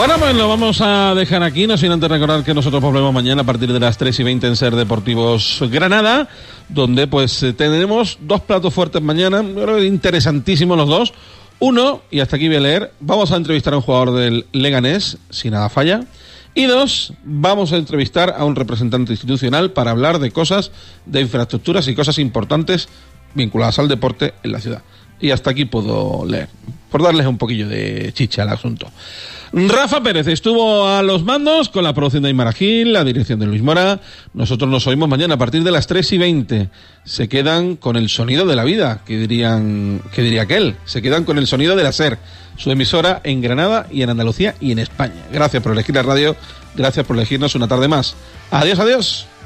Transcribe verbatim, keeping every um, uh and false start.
Bueno, pues lo vamos a dejar aquí, no sin antes recordar que nosotros volvemos mañana a partir de las tres y veinte en Ser Deportivos Granada, donde pues tenemos dos platos fuertes mañana, interesantísimos los dos. Uno, y hasta aquí voy a leer, vamos a entrevistar a un jugador del Leganés, si nada falla. Y dos, vamos a entrevistar a un representante institucional para hablar de cosas, de infraestructuras y cosas importantes vinculadas al deporte en la ciudad. Y hasta aquí puedo leer, por darles un poquillo de chicha al asunto. Rafa Pérez estuvo a los mandos con la producción de Aymara Gil, la dirección de Luis Mora. Nosotros nos oímos mañana a partir de las tres y veinte. Se quedan con el sonido de la vida, que dirían, que diría aquel. Se quedan con el sonido de la SER, su emisora en Granada y en Andalucía y en España. Gracias por elegir la radio, gracias por elegirnos una tarde más. Adiós, adiós.